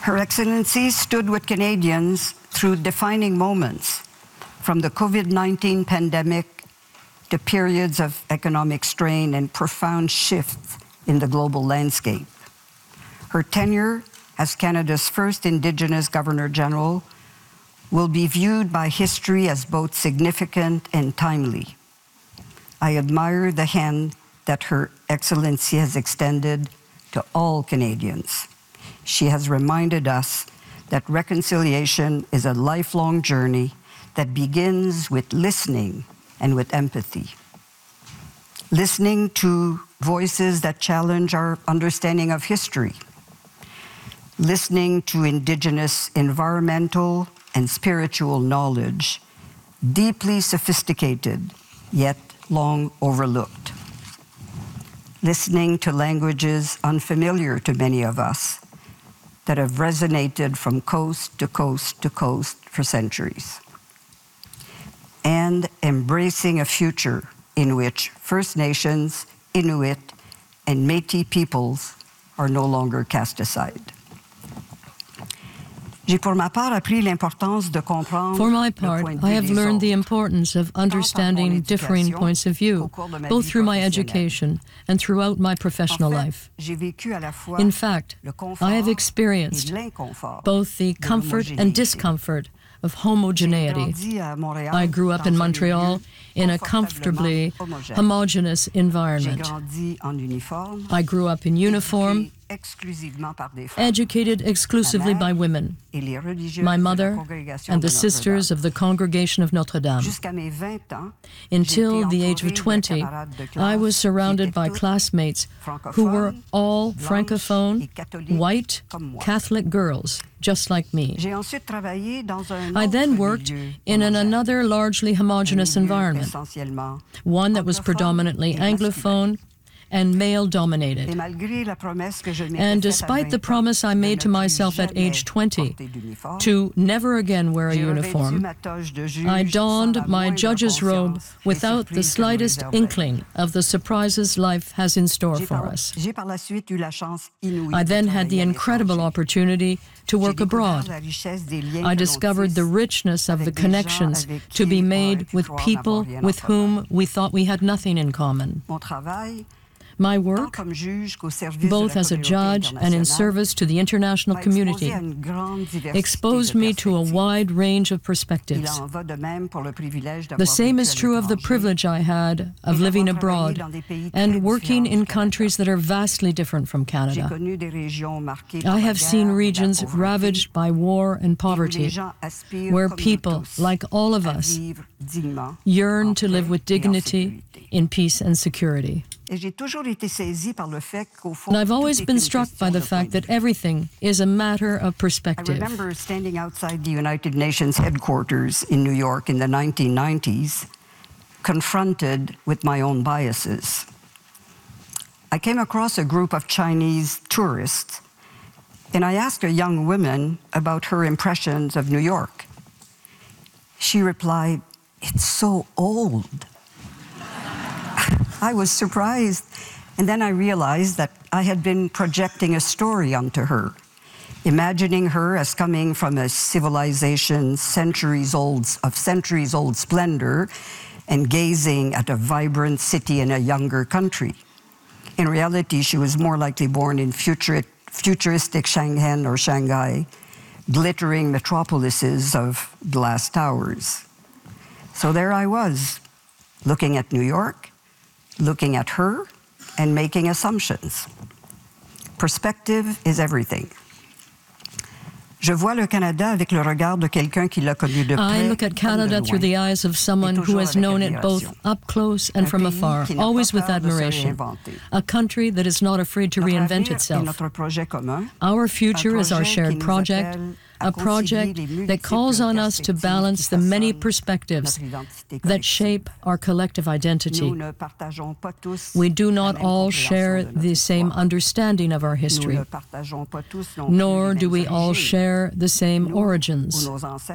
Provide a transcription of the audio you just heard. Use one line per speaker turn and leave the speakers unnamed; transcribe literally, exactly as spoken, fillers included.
Her Excellency stood with Canadians through defining moments, from the COVID nineteen pandemic to periods of economic strain and profound shifts in the global landscape. Her tenure as Canada's first Indigenous Governor-General will be viewed by history as both significant and timely. I admire the hand that Her Excellency has extended to all Canadians. She has reminded us that reconciliation is a lifelong journey that begins with listening and with empathy. Listening to voices that challenge our understanding of history. Listening to Indigenous environmental and spiritual knowledge, deeply sophisticated, yet long overlooked. Listening to languages unfamiliar to many of us, that have resonated from coast to coast to coast for centuries. And embracing a future in which First Nations, Inuit, and Métis peoples are no longer cast aside.
For my part, I have learned the importance of understanding differing points of view, both through my education and throughout my professional life. In fact, I have experienced both the comfort and discomfort of homogeneity. I grew up in Montreal in a comfortably homogeneous environment. I grew up in uniform, educated exclusively by women, my mother and the sisters of the Congregation of Notre Dame. Until the age of twenty, I was surrounded by classmates who were all Francophone, white, Catholic girls, just like me. I then worked in an another largely homogeneous environment, one that was predominantly Anglophone and male-dominated. And despite the promise I made to myself at age twenty to never again wear a uniform, I donned my judge's robe without the slightest inkling of the surprises life has in store for us. I then had the incredible opportunity to work abroad. I discovered the richness of the connections to be made with people with whom we thought we had nothing in common. My work, both as a judge and in service to the international community, exposed me to a wide range of perspectives. The same is true of the privilege I had of living abroad and working in countries that are vastly different from Canada. I have seen regions ravaged by war and poverty, where people, like all of us, yearn to live with dignity, in peace and security. And I've always been struck by the fact that everything is a matter of perspective.
I remember standing outside the United Nations headquarters in New York in the nineteen nineties, confronted with my own biases. I came across a group of Chinese tourists, and I asked a young woman about her impressions of New York. She replied, "It's so old." I was surprised, and then I realized that I had been projecting a story onto her, imagining her as coming from a civilization centuries old, of centuries-old splendor and gazing at a vibrant city in a younger country. In reality, she was more likely born in futuri- futuristic Shenzhen or Shanghai, glittering metropolises of glass towers. So there I was, looking at New York, looking at her, and making assumptions. Perspective is everything. Je vois le Canada avec le regard de quelqu'un qui l'a connu de près.
I look at Canada through the eyes of someone who has known it both up close and from afar, always with admiration. A country that is not afraid to reinvent itself. Our future is our shared project, a project that calls on us to balance the many perspectives that shape our collective identity. We do not all share the same understanding of our history, nor do we all share the same origins.